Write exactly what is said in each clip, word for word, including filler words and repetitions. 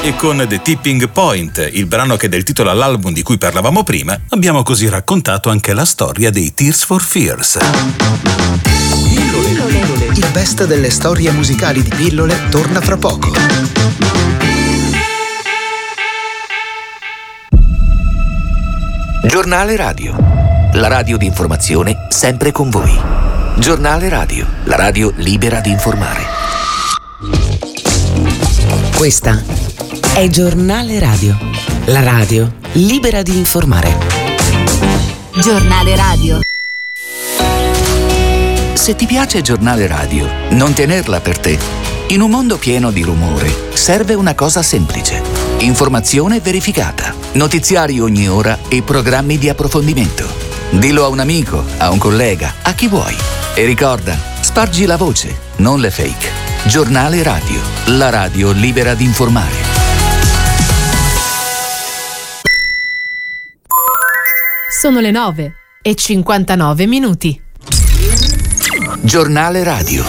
E con The Tipping Point, il brano che dà il titolo all'album di cui parlavamo prima, abbiamo così raccontato anche la storia dei Tears for Fears. Il best delle storie musicali di Pillole torna fra poco. Giornale Radio, la radio di informazione sempre con voi. Giornale Radio, la radio libera di informare. Questa è Giornale Radio, la radio libera di informare. Giornale Radio. Se ti piace Giornale Radio, non tenerla per te. In un mondo pieno di rumore, serve una cosa semplice. Informazione verificata, notiziari ogni ora e programmi di approfondimento. Dillo a un amico, a un collega, a chi vuoi. E ricorda, spargi la voce, non le fake. Giornale Radio, la radio libera di informare. Sono le nove e cinquantanove minuti. Giornale Radio,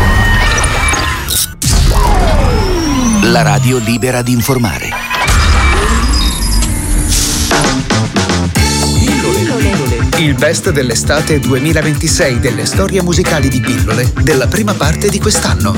la radio libera di informare. Il best dell'estate duemilaventisei delle storie musicali di Pillole della prima parte di quest'anno.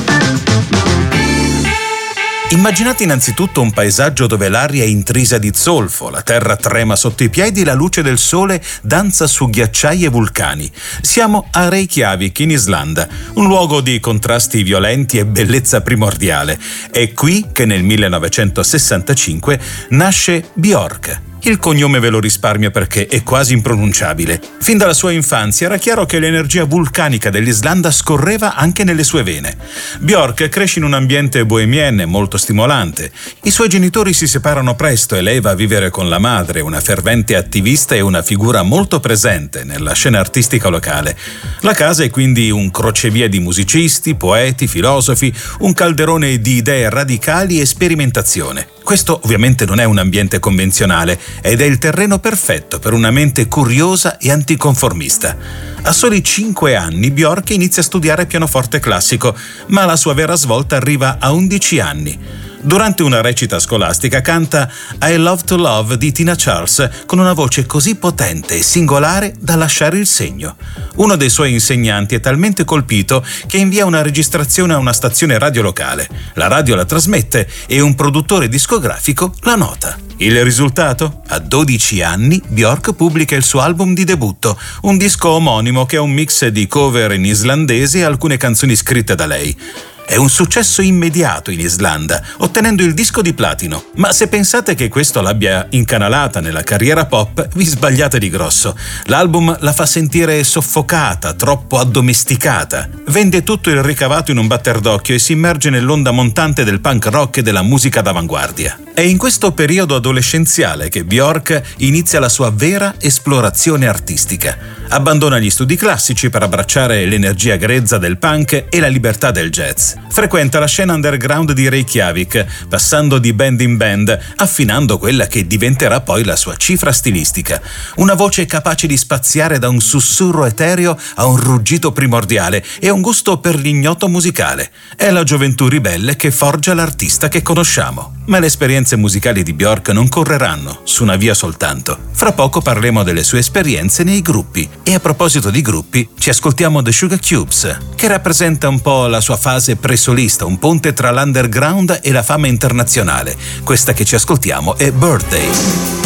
Immaginate innanzitutto un paesaggio dove l'aria è intrisa di zolfo, la terra trema sotto i piedi e la luce del sole danza su ghiacciai e vulcani. Siamo a Reykjavik, in Islanda, un luogo di contrasti violenti e bellezza primordiale. È qui che nel millenovecentosessantacinque nasce Björk. Il cognome ve lo risparmio perché è quasi impronunciabile. Fin dalla sua infanzia era chiaro che l'energia vulcanica dell'Islanda scorreva anche nelle sue vene. Björk cresce in un ambiente bohemienne molto stimolante. I suoi genitori si separano presto e lei va a vivere con la madre, una fervente attivista e una figura molto presente nella scena artistica locale. La casa è quindi un crocevia di musicisti, poeti, filosofi, un calderone di idee radicali e sperimentazione. Questo ovviamente non è un ambiente convenzionale ed è il terreno perfetto per una mente curiosa e anticonformista. A soli cinque anni Björk inizia a studiare pianoforte classico, ma la sua vera svolta arriva a undici anni. Durante una recita scolastica canta I Love to Love di Tina Charles con una voce così potente e singolare da lasciare il segno. Uno dei suoi insegnanti è talmente colpito che invia una registrazione a una stazione radio locale. La radio la trasmette e un produttore discografico la nota. Il risultato? A dodici anni Björk pubblica il suo album di debutto, un disco omonimo che è un mix di cover in islandese e alcune canzoni scritte da lei. È un successo immediato in Islanda, ottenendo il disco di platino. Ma se pensate che questo l'abbia incanalata nella carriera pop, vi sbagliate di grosso. L'album la fa sentire soffocata, troppo addomesticata. Vende tutto il ricavato in un batter d'occhio e si immerge nell'onda montante del punk rock e della musica d'avanguardia. È in questo periodo adolescenziale che Björk inizia la sua vera esplorazione artistica. Abbandona gli studi classici per abbracciare l'energia grezza del punk e la libertà del jazz. Frequenta la scena underground di Reykjavik, passando di band in band, affinando quella che diventerà poi la sua cifra stilistica. Una voce capace di spaziare da un sussurro etereo a un ruggito primordiale e un gusto per l'ignoto musicale. È la gioventù ribelle che forgia l'artista che conosciamo. Ma le esperienze musicali di Björk non correranno su una via soltanto. Fra poco parleremo delle sue esperienze nei gruppi. E a proposito di gruppi, ci ascoltiamo The Sugar Cubes, che rappresenta un po' la sua fase presolista, un ponte tra l'underground e la fama internazionale. Questa che ci ascoltiamo è Birthday.